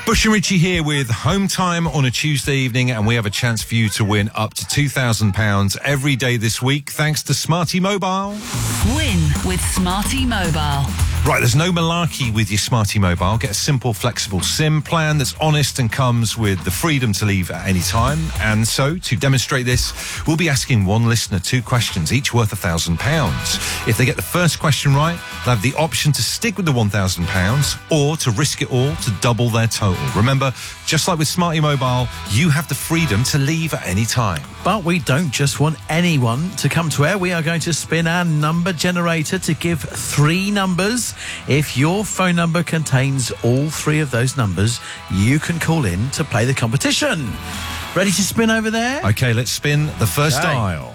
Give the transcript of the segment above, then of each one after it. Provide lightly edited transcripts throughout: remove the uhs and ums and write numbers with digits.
Bush and Richie here with Home Time on a Tuesday evening, and we have a chance for you to win up to £2,000 every day this week thanks to Smarty Mobile. Win with Smarty Mobile. Right, there's no malarkey with your Smarty Mobile. Get a simple, flexible SIM plan that's honest and comes with the freedom to leave at any time. And so, to demonstrate this, we'll be asking one listener 2 questions, each worth £1,000. If they get the first question right, they'll have the option to stick with the £1,000 or to risk it all to double their total. Remember, just like with Smarty Mobile, you have the freedom to leave at any time. But we don't just want anyone to come to air. We are going to spin our number generator to give 3 numbers. If your phone number contains all 3 of those numbers, you can call in to play the competition. Ready to spin over there? Okay, let's spin the first dial.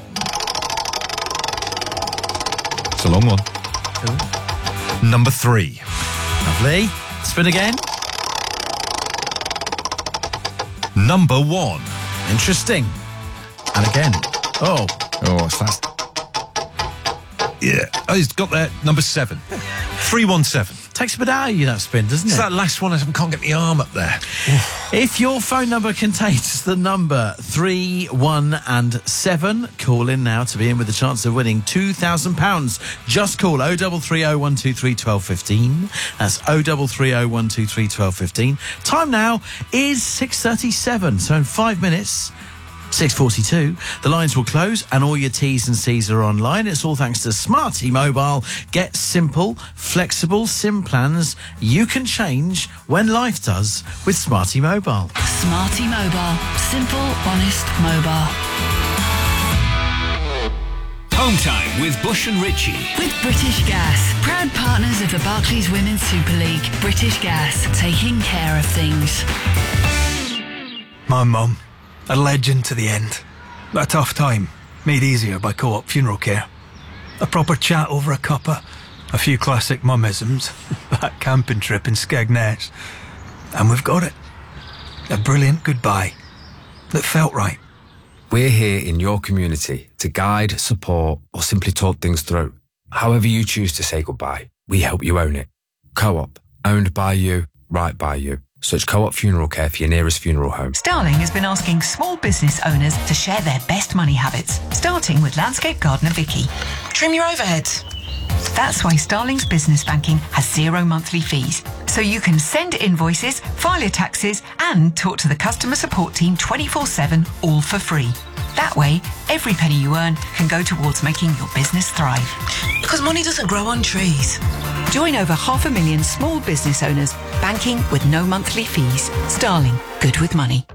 It's a long one. Cool. Number 3. Lovely. Spin again. Number 1. Interesting. And again. Oh, it's fast. Yeah. Oh, he's got that. Number 7. 317. Takes a bit out of you, that spin, doesn't it? It's that last one. I can't get my arm up there. If your phone number contains the number 3, 1 and 7, call in now to be in with the chance of winning £2,000. Just call 0330 123 1215. That's 0330 123 1215. Time now is 6:37, so in 5 minutes... 6:42. The lines will close and all your T's and C's are online. It's all thanks to Smarty Mobile. Get simple, flexible SIM plans you can change when life does with Smarty Mobile. Smarty Mobile. Simple, honest, mobile. Home Time with Bush and Richie. With British Gas. Proud partners of the Barclays Women's Super League. British Gas. Taking care of things. My mum. A legend to the end. A tough time, made easier by Co-op Funeral Care. A proper chat over a cuppa, a few classic mummisms, that camping trip in Skegness, and we've got it. A brilliant goodbye that felt right. We're here in your community to guide, support, or simply talk things through. However you choose to say goodbye, we help you own it. Co-op, owned by you, right by you. Search Co-op Funeral Care for your nearest funeral home. Starling has been asking small business owners to share their best money habits, starting with landscape gardener Vicky. Trim your overheads. That's why Starling's business banking has 0 monthly fees. So you can send invoices, file your taxes, and talk to the customer support team 24/7, all for free. That way, every penny you earn can go towards making your business thrive. Because money doesn't grow on trees. Join over 500,000 small business owners, banking with no monthly fees. Starling, good with money.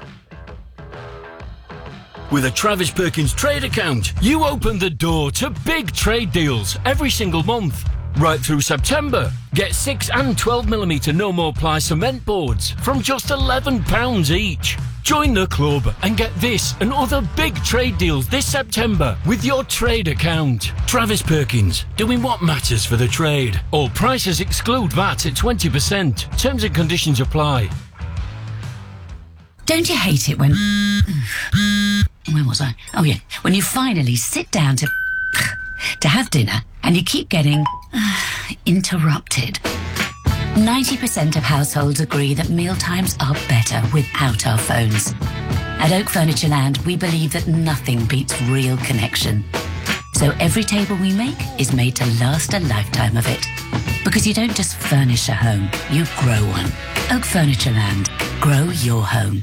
With a Travis Perkins trade account, you open the door to big trade deals every single month. Right through September, get 6 and 12mm no more ply cement boards from just £11 each. Join the club and get this and other big trade deals this September with your trade account. Travis Perkins, doing what matters for the trade. All prices exclude VAT at 20%. Terms and conditions apply. Don't you hate it when... Where was I? Oh, yeah. When you finally sit down to have dinner and you keep getting interrupted. 90% of households agree that mealtimes are better without our phones. At Oak Furnitureland, we believe that nothing beats real connection. So every table we make is made to last a lifetime of it. Because you don't just furnish a home, you grow one. Oak Furnitureland. Grow your home.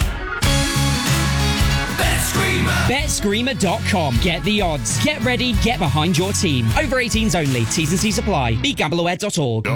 BetScreamer.com. Get the odds. Get ready. Get behind your team. Over 18s only. T's and C's apply. BeGambleAware.org.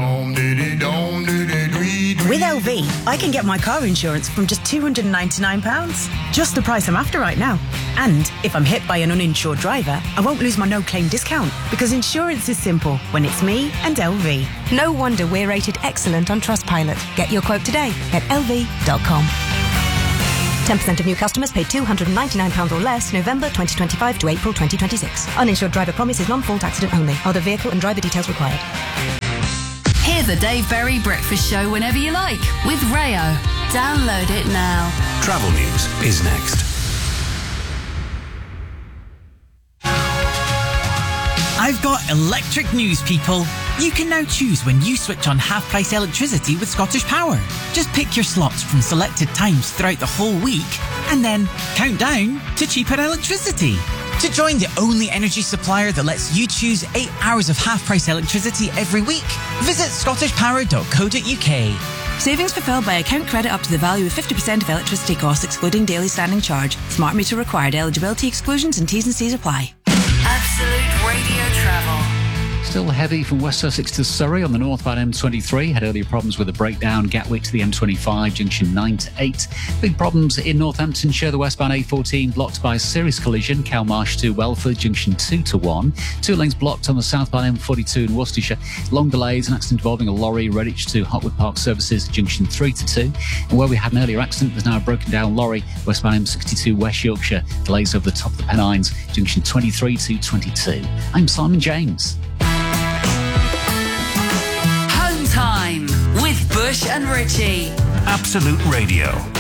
With LV, I can get my car insurance from just £299. Just the price I'm after right now. And if I'm hit by an uninsured driver, I won't lose my no-claim discount. Because insurance is simple when it's me and LV. No wonder we're rated excellent on Trustpilot. Get your quote today at lv.com. 10% of new customers paid £299 or less November 2025 to April 2026. Uninsured driver promise is non-fault accident only. Other vehicle and driver details required. Hear the Dave Berry Breakfast Show whenever you like with Rayo. Download it now. Travel news is next. I've got electric news, people. You can now choose when you switch on half-price electricity with Scottish Power. Just pick your slots from selected times throughout the whole week and then count down to cheaper electricity. To join the only energy supplier that lets you choose 8 hours of half-price electricity every week, visit scottishpower.co.uk. Savings fulfilled by account credit up to the value of 50% of electricity costs excluding daily standing charge. Smart meter required. Eligibility exclusions and T's and C's apply. Absolute Radio Travel. Still heavy from West Sussex to Surrey on the northbound M23. Had earlier problems with a breakdown. Gatwick to the M25, junction 9 to 8. Big problems in Northamptonshire. The westbound A14 blocked by a serious collision. Calmarsh to Welford, junction 2 to 1. 2 lanes blocked on the southbound M42 in Worcestershire. Long delays, an accident involving a lorry. Redditch to Hotwood Park Services, junction 3 to 2. And where we had an earlier accident, there's now a broken down lorry. Westbound M62 West Yorkshire. Delays over the top of the Pennines, junction 23 to 22. I'm Simon James. Home time with Bush and Richie. Absolute Radio.